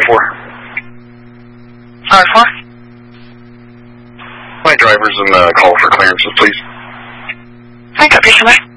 4. Sorry, 4? My driver's in the call for clearances, please. I got somewhere.